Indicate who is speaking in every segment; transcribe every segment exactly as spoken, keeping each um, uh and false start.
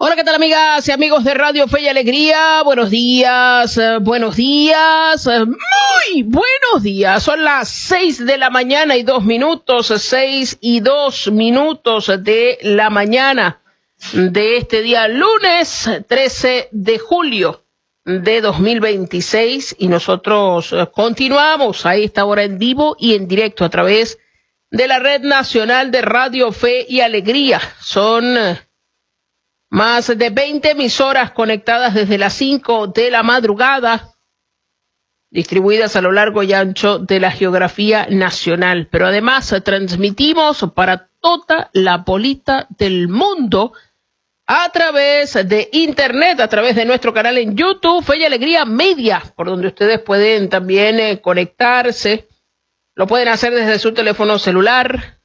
Speaker 1: Hola, ¿qué tal, amigas y amigos de Radio Fe y Alegría? Buenos días, eh, buenos días, eh, muy buenos días. Son las seis de la mañana y dos minutos, seis y dos minutos de la mañana de este día, lunes trece de julio de dos mil veintiséis. Y nosotros eh, continuamos a esta hora en vivo y en directo a través de la Red Nacional de Radio Fe y Alegría. Son Eh, más de veinte emisoras conectadas desde las cinco de la madrugada, distribuidas a lo largo y ancho de la geografía nacional. Pero además transmitimos para toda la bolita del mundo a través de internet, a través de nuestro canal en YouTube, Fe y Alegría Media, por donde ustedes pueden también eh, conectarse. Lo pueden hacer desde su teléfono celular,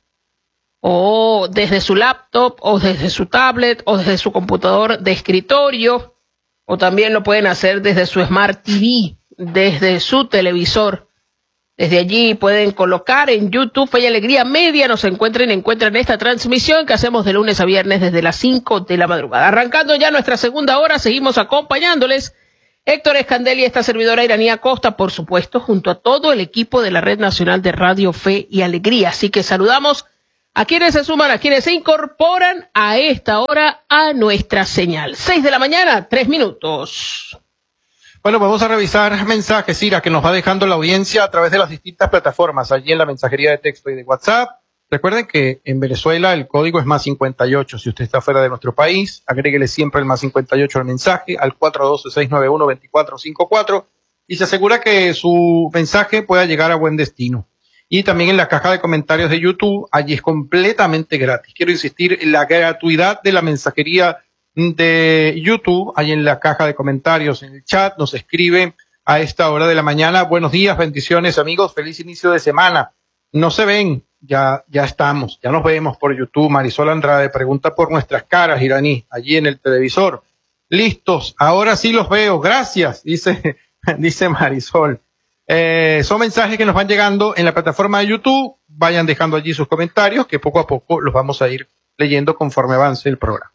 Speaker 1: o desde su laptop, o desde su tablet, o desde su computador de escritorio, o también lo pueden hacer desde su Smart T V, desde su televisor. Desde allí pueden colocar en YouTube Fe y Alegría Media, nos encuentren, encuentran esta transmisión que hacemos de lunes a viernes desde las cinco de la madrugada. Arrancando ya nuestra segunda hora, seguimos acompañándoles. Héctor Escandel y esta servidora Iranía Costa, por supuesto, junto a todo el equipo de la Red Nacional de Radio Fe y Alegría. Así que saludamos a quienes se suman, a quienes se incorporan a esta hora a nuestra señal. Seis de la mañana, tres minutos.
Speaker 2: Bueno, vamos a revisar mensajes, Ira, que nos va dejando la audiencia a través de las distintas plataformas, allí en la mensajería de texto y de WhatsApp. Recuerden que en Venezuela el código es más cincuenta y ocho. Si usted está fuera de nuestro país, agréguele siempre el más cincuenta y ocho al mensaje, al cuatro uno dos, seis nueve uno, dos cuatro cinco cuatro, y se asegura que su mensaje pueda llegar a buen destino. Y también en la caja de comentarios de YouTube, allí es completamente gratis. Quiero insistir en la gratuidad de la mensajería de YouTube. Allí en la caja de comentarios, en el chat, nos escribe a esta hora de la mañana: buenos días, bendiciones, amigos, feliz inicio de semana. No se ven, ya, ya estamos, ya nos vemos por YouTube. Marisol Andrade pregunta por nuestras caras, Iraní, allí en el televisor. Listos, ahora sí los veo, gracias, dice, dice Marisol. Eh, son mensajes que nos van llegando en la plataforma de YouTube. Vayan dejando allí sus comentarios, que poco a poco los vamos a ir leyendo conforme avance el programa.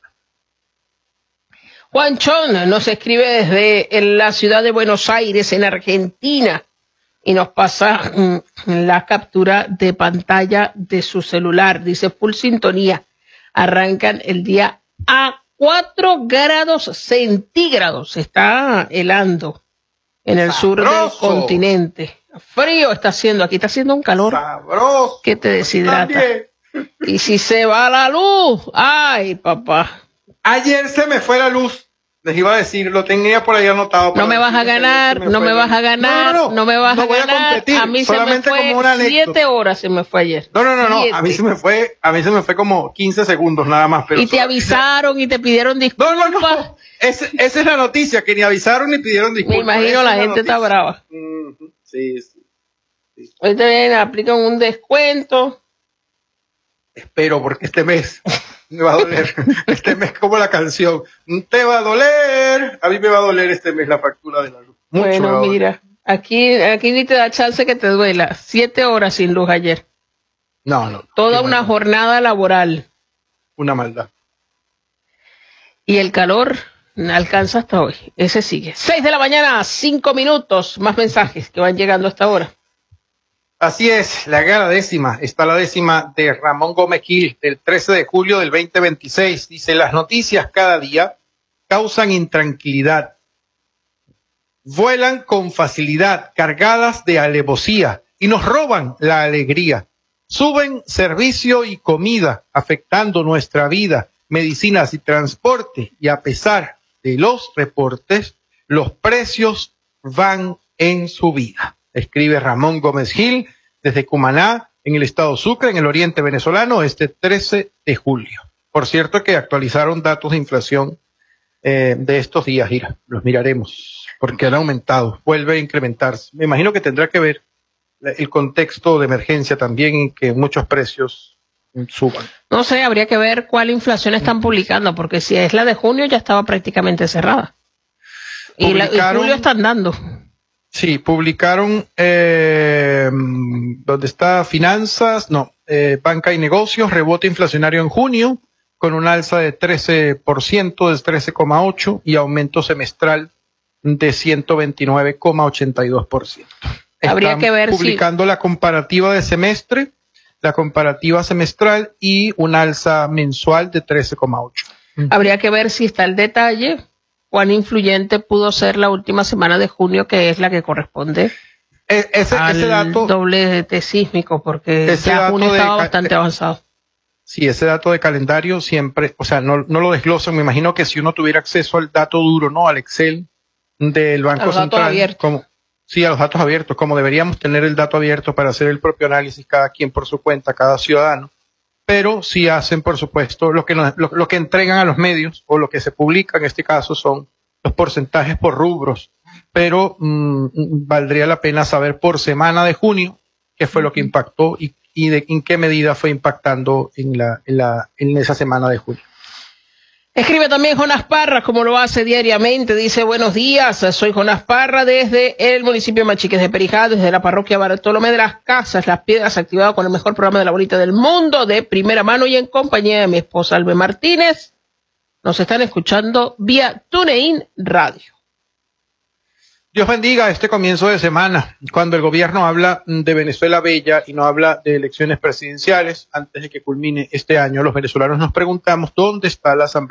Speaker 1: Juan Chon nos escribe desde la ciudad de Buenos Aires, en Argentina, y nos pasa mm, la captura de pantalla de su celular. Dice: full sintonía, arrancan el día a cuatro grados centígrados. Está helando en el sur del continente. Frío está haciendo, aquí está haciendo un calor
Speaker 2: sabroso
Speaker 1: que te deshidrata. También. Y si se va la luz, ay, papá.
Speaker 2: Ayer se me fue la luz. Les iba a decir, lo tenía por ahí anotado.
Speaker 1: No me vas a ganar, no me vas a ganar, no, no, no, no me vas a ganar. A mí se me fue siete horas, se me fue ayer.
Speaker 2: No, no, no, no, a mí se me fue, a mí se me fue como quince segundos nada más. Pero
Speaker 1: y te avisaron y te pidieron disculpas. No, no, no,
Speaker 2: es, esa es la noticia, que ni avisaron ni pidieron disculpas.
Speaker 1: Me imagino la gente está brava.
Speaker 2: Mm, sí, sí, sí.
Speaker 1: Hoy te vienen, aplican un descuento.
Speaker 2: Espero, porque este mes me va a doler. Este mes, como la canción, te va a doler. A mí me va a doler este mes la factura de la luz. Mucho.
Speaker 1: Bueno, mira, aquí, aquí ni te da chance que te duela. Siete horas sin luz ayer.
Speaker 2: No, no.
Speaker 1: Toda una maldad. Jornada laboral.
Speaker 2: Una maldad.
Speaker 1: Y el calor alcanza hasta hoy. Ese sigue. Seis de la mañana, cinco minutos. Más mensajes que van llegando hasta ahora.
Speaker 2: Así es, la gala décima, está la décima de Ramón Gómez Gil, del trece de julio del veinte veintiséis. Dice: las noticias cada día causan intranquilidad, vuelan con facilidad, cargadas de alevosía, y nos roban la alegría. Suben servicio y comida, afectando nuestra vida, medicinas y transporte, y a pesar de los reportes, los precios van en subida. Escribe Ramón Gómez Gil desde Cumaná, en el estado Sucre, en el oriente venezolano, este trece de julio. Por cierto que actualizaron datos de inflación eh, de estos días, Ira. Los miraremos, porque han aumentado, vuelve a incrementarse. Me imagino que tendrá que ver el contexto de emergencia también, en que muchos precios suban.
Speaker 1: No sé, habría que ver cuál inflación están publicando, porque si es la de junio ya estaba prácticamente cerrada. Y, la, y julio están dando.
Speaker 2: Sí, publicaron eh, donde está finanzas, no, eh, banca y negocios, rebote inflacionario en junio, con un alza de trece por ciento, de trece coma ocho por ciento y aumento semestral de ciento veintinueve coma ochenta y dos por ciento.
Speaker 1: Habría
Speaker 2: Están
Speaker 1: que ver
Speaker 2: publicando
Speaker 1: si...
Speaker 2: la comparativa de semestre, la comparativa semestral y un alza mensual de trece coma ocho por ciento.
Speaker 1: Habría que ver si está el detalle, cuán influyente pudo ser la última semana de junio, que es la que corresponde
Speaker 2: e ese,
Speaker 1: al
Speaker 2: ese dato,
Speaker 1: doblete sísmico, porque
Speaker 2: ese
Speaker 1: ya
Speaker 2: dato
Speaker 1: junio
Speaker 2: de,
Speaker 1: estaba bastante avanzado.
Speaker 2: Sí, ese dato de calendario siempre, o sea, no, no lo desglosan. Me imagino que si uno tuviera acceso al dato duro, ¿no? Al Excel del Banco Central, como, sí, a los datos abiertos, como deberíamos tener el dato abierto para hacer el propio análisis, cada quien por su cuenta, cada ciudadano. Pero sí hacen, por supuesto, lo que, nos, lo, lo que entregan a los medios o lo que se publica en este caso son los porcentajes por rubros. Pero mmm, valdría la pena saber por semana de junio qué fue lo que impactó y, y de en qué medida fue impactando en, la, en, la, en esa semana de junio.
Speaker 1: Escribe también Jonás Parra, como lo hace diariamente. Dice, buenos días, soy Jonás Parra desde el municipio de Machiques de Perijá, desde la parroquia Bartolomé de las Casas, Las Piedras, activado con el mejor programa de la bolita del mundo, de primera mano y en compañía de mi esposa Albe Martínez. Nos están escuchando vía TuneIn Radio.
Speaker 2: Dios bendiga este comienzo de semana, cuando el gobierno habla de Venezuela bella y no habla de elecciones presidenciales. Antes de que culmine este año, los venezolanos nos preguntamos dónde está la Asamblea